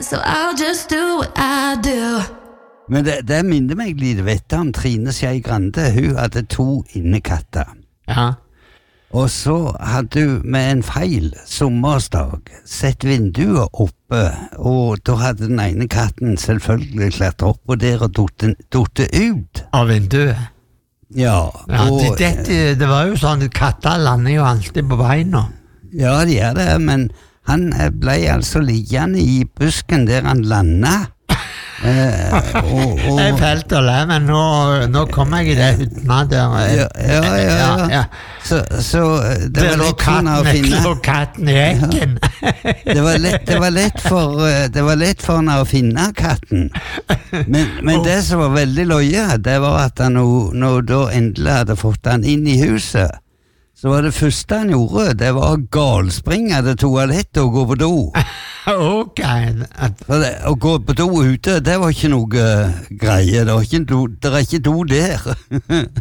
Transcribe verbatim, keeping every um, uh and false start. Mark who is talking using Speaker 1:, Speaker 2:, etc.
Speaker 1: so I'll just do what I do.
Speaker 2: Men det, det minner meg litt, vet du, om Trine Skei Grande. Hun hadde to innekatter.
Speaker 3: Ja.
Speaker 2: Og så hadde hun med en feil sommersdag sett vinduet oppe, og da hadde den ene katten selvfølgelig klatret opp og der og dotte ut.
Speaker 3: Av vinduet?
Speaker 2: Ja.
Speaker 3: Ja,
Speaker 2: og,
Speaker 3: det, det, det var jo sånn, katter lander jo alltid på beina.
Speaker 2: Ja, de gjør det, men han ble altså liggende i busken der han landet. Eh, og, og,
Speaker 3: jeg felt å le, men nå, nå kommer jeg i det hudna der.
Speaker 2: Ja, ja, ja, ja. ja. Så, så det, det var lett for henne å finne.
Speaker 3: Det katten i ekken.
Speaker 2: Ja. Det var lett, det var lett for, det var lett for henne å finne katten. Men, men det som var veldig løye, det var at han, når hun da endelig hadde fått han inn i huset, så var det første han gjorde, det var å galspringe til toalettet og gå på do.
Speaker 3: Ok.
Speaker 2: For det, å gå på do ute, det var ikke noe uh, greie, det, var ikke do, det er ikke do der.